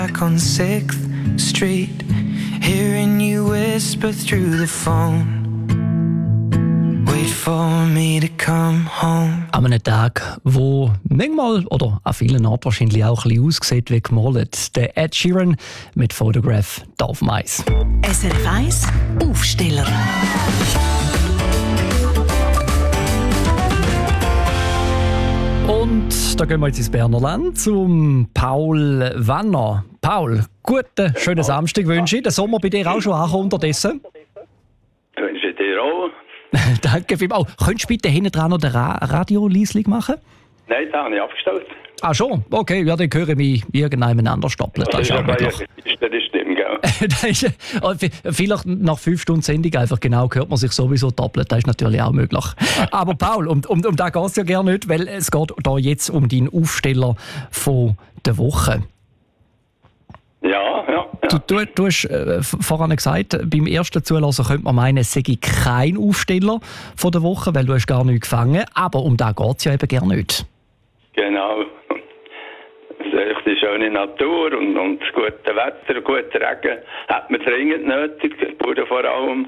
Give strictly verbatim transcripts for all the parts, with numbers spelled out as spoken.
back on sixth Street, hearing you whisper through the phone. Wait for me to come home. An einem Tag, wo manchmal oder an vielen Orten wahrscheinlich auch ein bisschen aussieht wie gemalt. Der Ed Sheeran mit Photograph da auf dem Eis. S R F eins Aufsteller. Und da gehen wir jetzt ins Berner Land zum Paul Wanner. Paul, guten, schönen Samstag wünsche ich. Der Sommer bei dir auch schon angekommen unterdessen? Wünsche ich dir auch. Danke vielmals. Oh, könntest du bitte hinten dran noch den Ra- Radio-Leisling machen? Nein, das habe ich abgestellt. Ah schon? Okay, ja, dann höre ich mich irgendjemand anders stoppeln. Das, Das ist ist auch aber möglich. das stimmt, gell? Das ist, oh, v- vielleicht nach fünf Stunden Sendung einfach genau hört man sich sowieso doppelt. Das ist natürlich auch möglich. Aber Paul, um, um, um das geht es ja gerne nicht, weil es geht da jetzt um deinen Aufsteller von der Woche. Ja, ja. ja. Du, du, du hast äh, vorhin gesagt, beim ersten Zulassen könnte man meinen, es sei kein Aufsteller von der Woche, weil du hast gar nichts gefangen. Aber um das geht es ja eben gerne nicht. Genau. Es ist echt die schöne Natur und, und das gute Wetter, guter Regen hat man dringend nötig, die Bauern vor allem.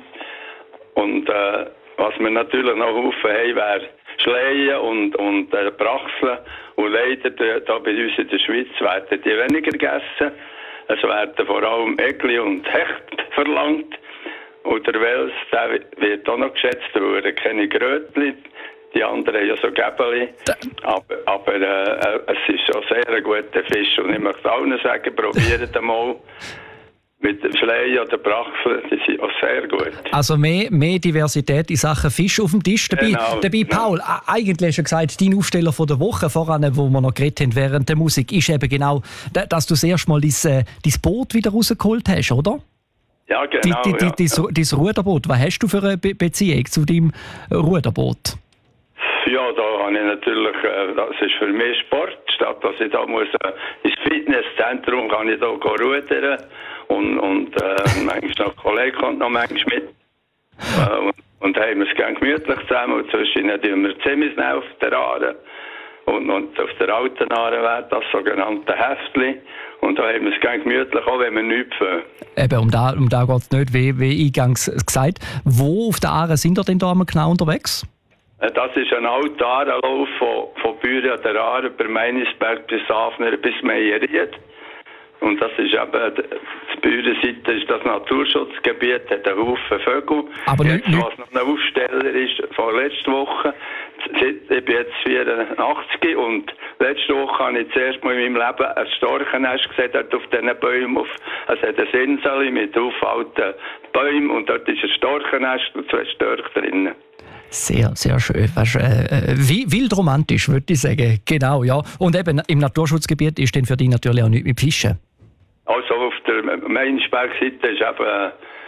Und äh, was wir natürlich noch Haufen haben, wäre Schleien und, und äh, Brachseln. Und leider da bei uns in der Schweiz werden die weniger gegessen. Es werden vor allem Egli und Hecht verlangt. Und der Wels, der wird auch noch geschätzt, weil er keine Grötli. Die anderen haben ja so Gäbeli. Aber, aber äh, es ist schon sehr ein guter Fisch. Und ich möchte allen sagen, probiert einmal mit dem Schleien oder Brachseln. Die sind auch sehr gut. Also mehr, mehr Diversität in Sachen Fisch auf dem Tisch. Dabei, Genau. dabei Paul, ja. Eigentlich hast du gesagt, dein Aufsteller von der Woche, voran, wo wir noch geredet haben während der Musik, ist eben genau, dass du das erste Mal dein, äh, dein Boot wieder rausgeholt hast, oder? Ja, genau. Die, die, die, ja. dein, dein Ruderboot. Was hast du für eine Be- Beziehung zu deinem Ruderboot? Ja, da habe ich natürlich, äh, das ist für mich Sport. Statt dass ich da muss äh, ins Fitnesszentrum kann ich da rudern. Und, und äh, manchmal noch ein Kollege kommt noch manchmal mit. Äh, und, und haben wir es gerne gemütlich zusammen. Und zwischen tun wir Zimmis auf der Aare. Und, und auf der alten Aare wäre das sogenannte Heftli. Und da haben wir es gerne gemütlich, auch wenn wir nichts fangen. Eben, um da, um da geht es nicht, wie, wie eingangs gesagt. Wo auf der Aare sind ihr denn da genau unterwegs? Das ist ein alter Aarenlauf von, von Büren an der Aare über Meinisberg bis Hafner bis Meieried. Und das ist eben, die Bürenseite ist das Naturschutzgebiet, hat einen Haufen Vögel. Aber jetzt, nicht, was noch ein Aufsteller ist von letzter Woche, ich bin jetzt vierundachtzig und letzte Woche habe ich zuerst mal in meinem Leben ein Storchennest gesehen, dort auf diesen Bäumen. Auf, es hat eine Insel mit alten Bäumen und dort ist ein Storchennest und zwei Störche drinnen. Sehr, sehr schön. Weißt, äh, wie, wild romantisch, würde ich sagen. Genau, ja. Und eben im Naturschutzgebiet ist dann für dich natürlich auch nichts mit Fischen. Also auf der Meinisberg-Seite ist eben, äh,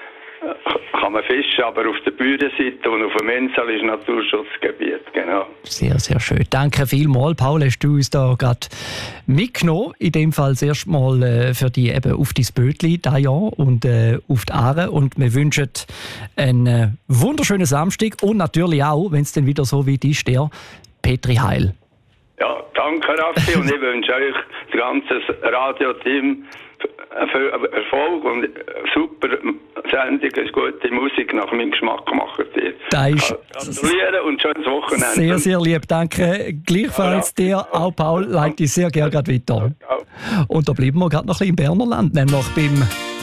kann man fischen, aber auf der Bürenseite und auf dem Insel ist Naturschutzgebiet, genau. Sehr, sehr schön. Danke vielmals, Paul, hast du uns da gerade mitgenommen. In dem Fall das erste Mal äh, für dich eben auf dein Bötli dieses Jahr und äh, auf die Aare. Und wir wünschen einen äh, wunderschönen Samstag und natürlich auch, wenn es dann wieder so weit ist, der Petri Heil. Ja, danke Raffi und ich wünsche euch das ganze Radioteam viel Erfolg und super Sendung, eine gute Musik nach meinem Geschmack machen. Das ist gratulieren und schönes Wochenende. Sehr, sehr lieb, danke. Gleichfalls ja, dir, auch Paul, leite ich sehr gerne gerade weiter. Und da bleiben wir gerade noch ein bisschen im Berner Land, nämlich beim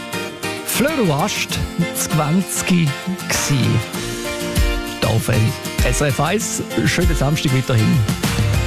Flöruast zwanzig gsi. Da auf S R F eins, schönen Samstag weiterhin.